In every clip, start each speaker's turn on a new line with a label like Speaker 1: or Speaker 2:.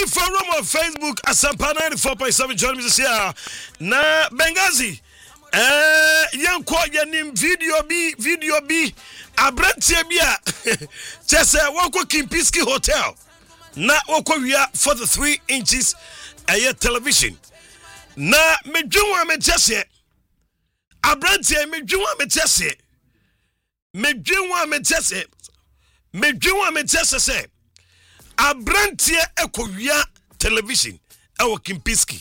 Speaker 1: forum on Facebook Asampa 94.7 join me this year. Na Benghazi. Yankwo yanim video bi abrantie bia chese wako Kimpiski Hotel na wako wia for the 3 inches television na medwuma metese abrantie medwuma metese se abrantie ekowia television ewo Kimpiski.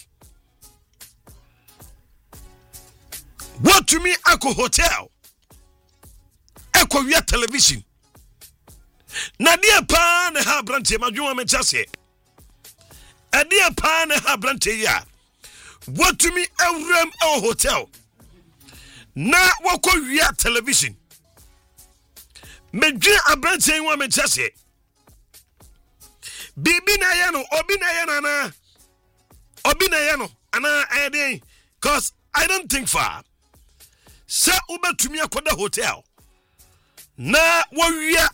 Speaker 1: What to me Ako Hotel Ekowia television na dia pa na ha branche madwuma metase e dia pa na ha branche ya what to me Ewrem hotel na wakowia television medwe abranche nwa metase bibi na ye no obi na ye no ana eden cause I don't think far. Sa ubetumi akoda hotel na wawia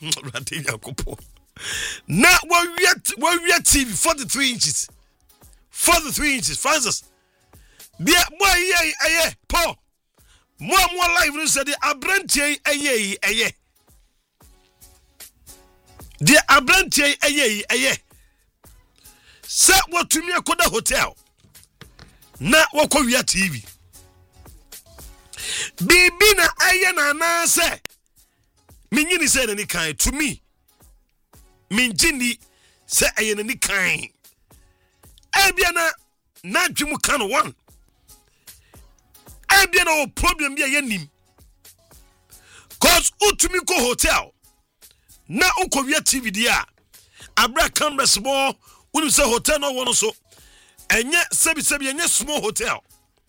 Speaker 1: na wawia TV 43 inches Francis dia boy ye Paul mo live no say the abrantie eye dia abrantie eye sa watumi akoda hotel na wakowia TV bibi na aye na na se minyini se ni kan to me minjini se aye ni kan ebia na dwemu kan one ebia na o problem bia yanim cause utumi ko hotel na ukowia TV dia abra cameras bo unu se hotel no wono so enye sebi enye small hotel.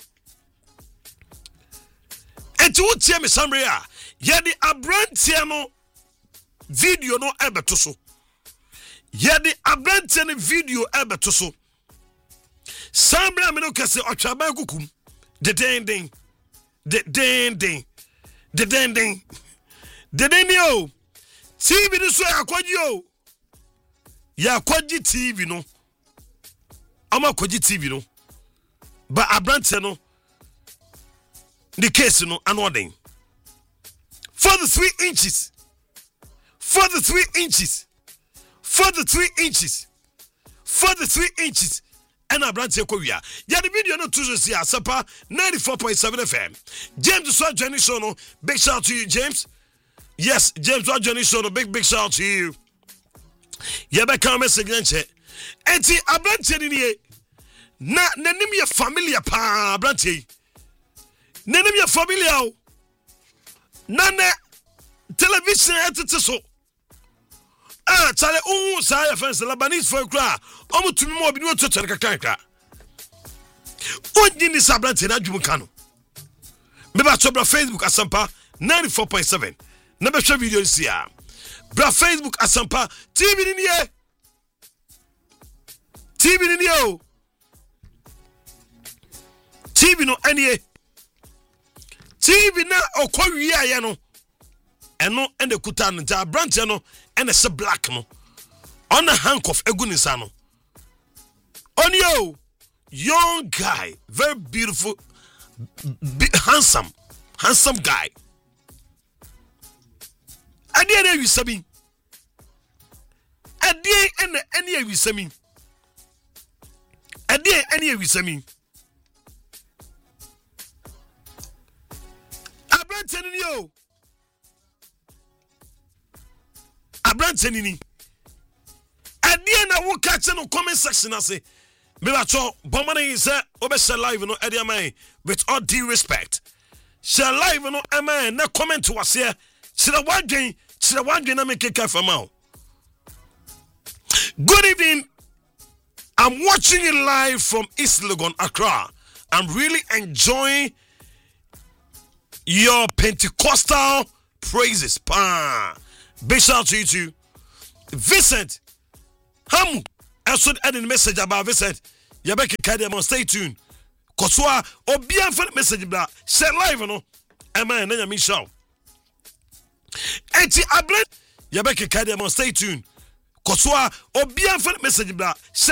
Speaker 1: Enti wotie me samre a ye di abrantie no video no ebeto so ye di abrantie no video ebeto so samre me no kase otwaba kukum de den o TV no so yakwaji TV no ama kwaji TV no ba abrantie no the case no anoding for the 3 inches and abrantie kwia ya the video no to see Asapa 94.7 FM. James so Johnny show no big shout to you James. Yes, James so Johnny show no big shout to you. Ya be come message nche enti abrantie ni na nanim ye familiar pa abrantie nenem ya familia o nane television etete so chale sa ya fence Labanese for kra omutumi mo obi ni ototo kakaka onyi ni sabrante na dwum ka no me ba so bra Facebook Asampa 94.7 na be hwe video si a bra Facebook Asampa TV ni o TV no anie TV na okwawi aye no eno ende kuta no ja branch no ene se black no on a handcuff egunisa no onyo young guy very beautiful handsome guy adie na wisami adie ene wisami adie ene wisami Abrantenini adie na wo catch no comment section ase me ba cho bomane say obese live no ade amai with all due respect share live no amai na comment to ase chira wadwen na make ka fama. Good evening, I'm watching it live from East Legon, Accra. I'm really enjoying your Pentecostal praises. Big shout out to you too. Vincent Hamu, I should add a message about Vincent. Yabeki Kadiamon, stay tuned. Koswa, Obian for the message, blah. Share live, no? Amen. Then you shout. Eti Ablet, Yabeki Kadiamon, stay tuned. Koswa, Obian for the message, blah.